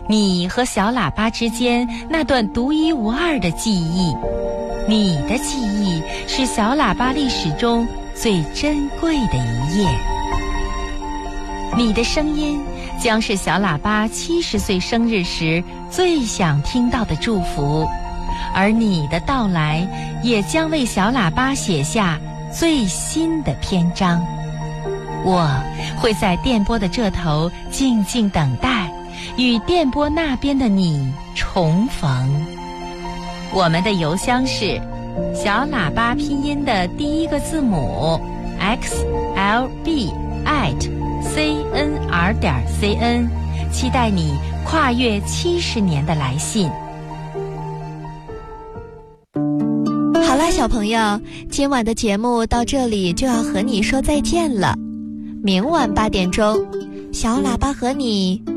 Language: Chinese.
你和小喇叭之间那段独一无二的记忆。你的记忆是小喇叭历史中最珍贵的一页。你的声音将是小喇叭70岁生日时最想听到的祝福，而你的到来也将为小喇叭写下最新的篇章。我会在电波的这头静静等待，与电波那边的你重逢。我们的邮箱是小喇叭拼音的第一个字母 xlb@cnr.cn， 期待你跨越70年的来信。 好啦，小朋友，今晚的节目到这里就要和你说再见了。明晚8点钟，小喇叭和你